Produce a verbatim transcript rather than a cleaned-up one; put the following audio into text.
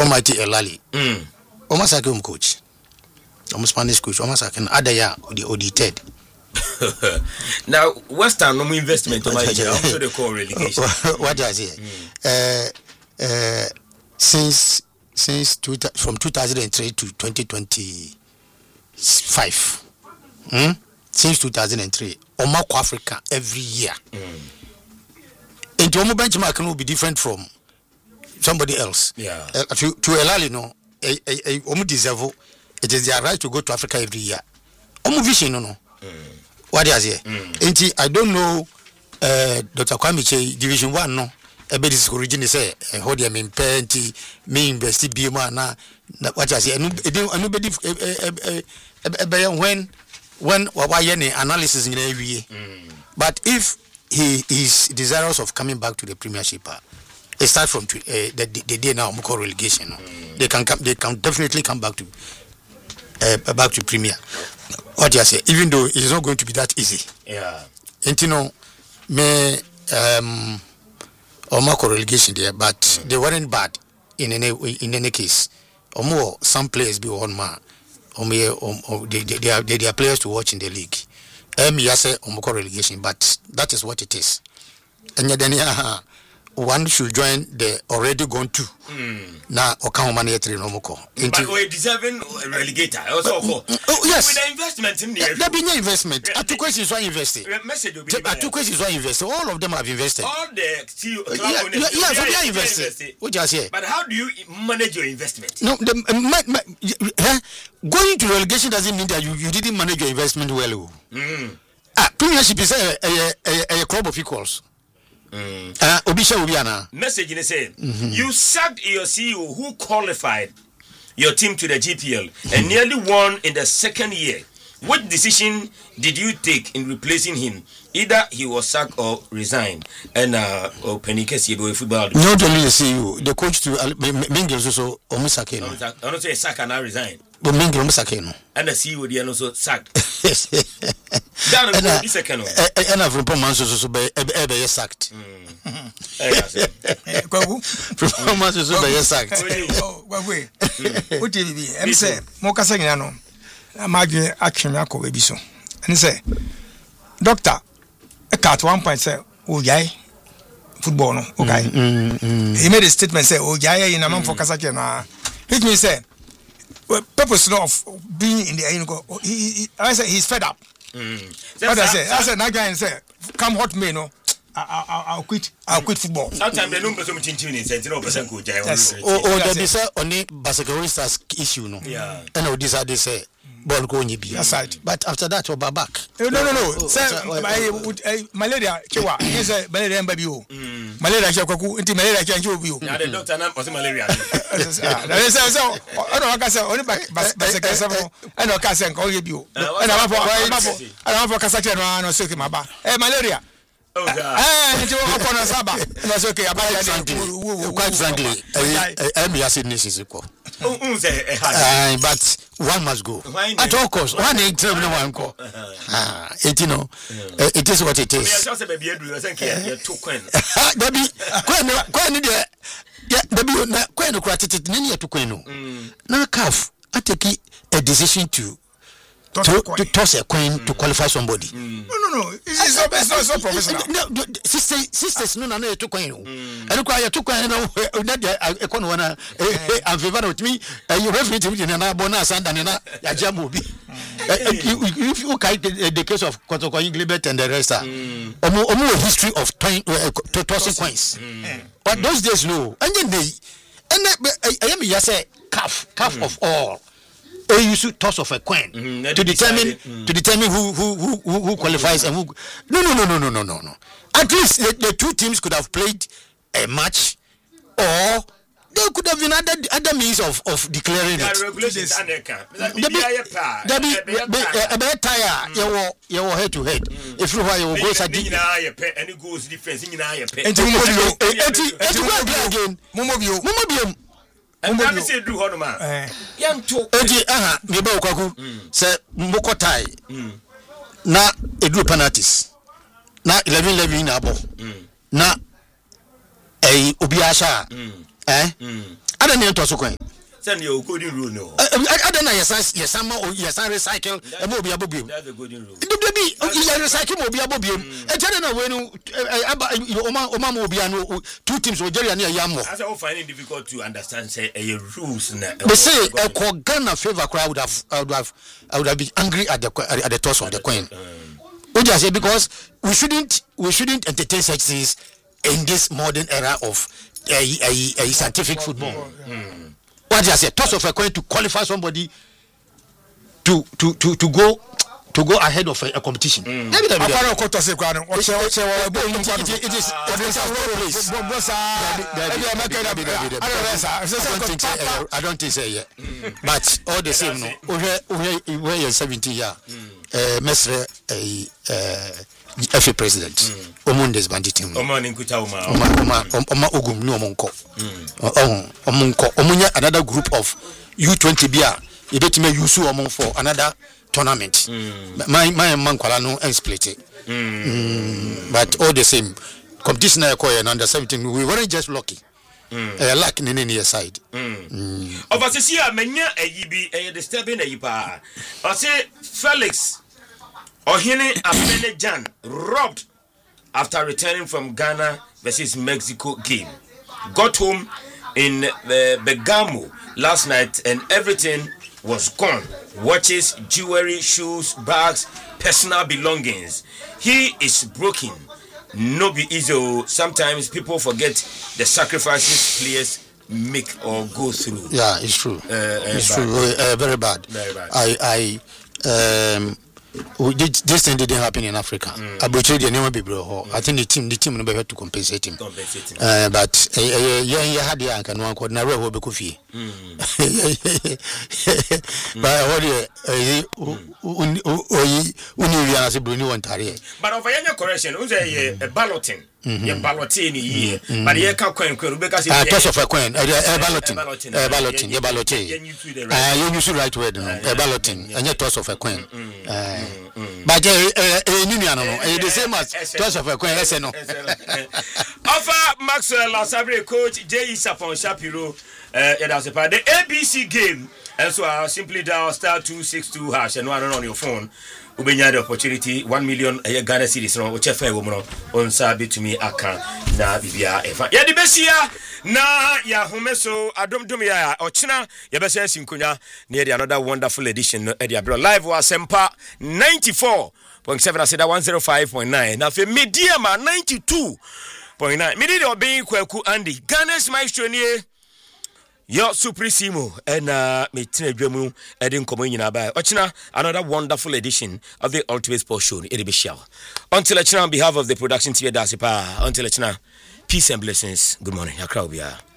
Almighty Elali. Mm. Almost like coach. Almost Spanish coach. Almost like an other year the audited. Now Western no investment on my I'm sure they call relegation. What does it? Mm. Uh, uh, since since two, from two thousand three to twenty twenty-five. Hmm? Since two thousand three, Omako Africa every year. Mm. And Omo benchmark will be different from somebody else. Yeah. Uh, to to Elali no, a a Omo deserve it is their right to go to Africa every year. Omo vision no no. Mm. What is it? Mm. I don't know. Uh, Doctor Kwame Che Division One no. Ebe this origin say how they mean plenty me invest be man na what I say nobody when when why any analysis in every but if he is desirous of coming back to the Premiership, uh, it starts from uh, the, the day now Moko relegation. Mm. They can come. They can definitely come back to uh, back to Premier. What you say? Even though it's not going to be that easy. Yeah. And you know, me um, Moko relegation there, but mm. they weren't bad in any in any case. Or more, some players be one man. Or me, or they they are they are players to watch in the league. Um, yes, Moko relegation, but that is what it is. And then one should join the already gone to. Mm. Now, Okamani Etri no Moko. But we deserving relegator also. Oh, oh yes. With the investment in there. There be no investment. At two questions why invested. Message will be. At two questions why invested. All of them have invested. All the C E O club yeah, owners. Yeah, so they are invested. What you say? But how do you manage your investment? No, the uh, my, my, uh, going to relegation doesn't mean that you, you didn't manage your investment well. Mm. Ah, Premiership is a a, a, a club of equals. Mm. Uh, Obisha Ubiana. Message in saying mm-hmm. You sacked your C E O who qualified your team to the G P L mm-hmm. and nearly won in the second year. What decision did you take in replacing him? Either he was sacked or resigned. And uh, or Penikesi go football. Not only the C E O, the coach to Mingles also Omusake. I don't say sack and I resign. But Mingles Omusake. And the C E O they also sacked. That is the second one. And I've performance also be be sacked. Performance also be sacked. What way? What did he? Em say mo kasa nyina no. Imagine action akowe bi so. And say doctor at one point say Ojai football no okay. Mm, mm, mm. He made a statement say Ojai in a man for Kasaki na. Which means say well, purpose of being in the you know, he, he, I said he's fed up. Mm. What I say? I said that guy and say come hot me no. I, I, I'll quit. I'll quit football. Sometimes they don't put so much in in say no person coach. Or or there is only Barcelona's issue no. Yeah. And all this they say ball go nyi bi. That's right. But after that we back. No no no no. Say malaria chewa. He say malaria mba bi o. Malaria chewa kwaku nti malaria chewa nchi obi o. Na the doctor na o say malaria. Na say say o no waka say oni Barcelona say no. And o ka say nko ye bi o. And am for am for kasa che no no say ke maba. Eh malaria. Oh God. Eh, nti wo ko no saba. No say okay abaya de. Quite frankly, I am here saying this is equal. Oh, say uh, but one must go at all costs. One ain't tell no one go. Ah, it you know, uh, it is what it is. Me just say baby edu, I think you too quen. Baby, quen quen there. Yeah, baby na quen no kwatete nani to quen no. Na C A F I take a decision to To, to toss a coin mm. to qualify somebody. Mm. No, no, no. It's, it's, not, it's not so professional. No, sisters, sisters, no, no, no, to coin. I don't cry to coin. No, not a coin one. I'm favor with me. You referee to me in an bonus and an a jamubi. If you look at the case of Kotoko Inglibet and the rest, a more history of tossing coins. But those days, no. And then they, and I am here say calf, calf of all. Or you should toss of a coin mm, to determine mm. to determine who who who who qualifies and who. No no no no no no no no. At least the, the two teams could have played a match, or there could have been other other means of of declaring it. Regulations and they can. There be a better tire. You will you will head to head. If you want, you will go to the. Any goals difference in your pay. And to go again. Mumobio Mumobio. And that is a do honor. Young talk. Aha, Nibo Kwaku, say Mokotai. Na Edu penalties. Na eleven eleven abo. Na a Obiasha. Eh? ada ne to so kwan send your golden rule no ada na yes yes ama yes recycle e mo obi abobiem that's the golden rule do be you recycle mo obi abobiem e tell na we no oma oma mo obi ano two teams Nigeria na ya mo as I find it difficult to understand say a rules na they say e ko Ghana favor crowd would have I would have I would have been angry at the at the toss of the coin what you say because we shouldn't we shouldn't entertain such things in this modern era of a a, a scientific football. Mm. What you say? Toss of a coin to qualify somebody to to to to go to go ahead of a, a competition. Mm. Maybe that. Apart from toss of coin, it is it is I don't think so. Yeah, but all the same, no. We we we seventy year. Uh, Mesre a F A president. Omundes banditim. Oman inkuta oma. Oma oma ogum ni omonko. Oh, omonko. Omunya another group of U twenty bia. You bet me use omon for another tournament. My my man kwala no and split it. Mm. But all the same, competition I call under seventeen. We weren't just lucky. Mm. Uh, luck in any side. Mm. Mm. Of us here, menya a yibi a disturbing a yipa. I say Felix Ohene Abenejan robbed after returning from Ghana versus Mexico game. Got home in the Bergamo last night and everything was gone. Watches, jewelry, shoes, bags, personal belongings. He is broken. No be easy. Sometimes people forget the sacrifices players make or go through. Yeah, it's true. Uh, it's bad. true. Uh, very bad. Very bad. I, I, um, this thing didn't happen in Africa. Mm. I never be bro. I think the team, the team never had to compensate him. Compensate him. Uh, but yeah, yeah, had the anchor. No one could never be coffee. But what you, but of any correction, who's a balloting? Ye balloting here, but ye can't coin. Because it's toss of a coin, a balloting, a balloting, a balloting. Ah, you use the right word, a balloting, and a toss of a coin. But a union, the same as toss of a coin, yes, no. Offer Maxwell Lasabre coach J. Sapon Shapiro, the A B C game, and so I simply dial star two six two hash and one on your phone. Ubenya the opportunity one million a Ghana cedis no which fair woman on sabi to me aka na bibia efa ya de besia na ya homeso adom dom ya ochina ya besa sinkonya na the another wonderful edition no e bro live was sempa ninety-four point seven aseda one oh five point nine na fe media ma ninety-two point nine me dey obey kwaku Andy Ghana's maestro nie Yo Supremo and uh me tinadwamu edin komo nyina ba ochina another wonderful edition of the Ultimate Sports Show it be show until ochina on behalf of the production team Dasipa until ochina peace and blessings good morning akra obia.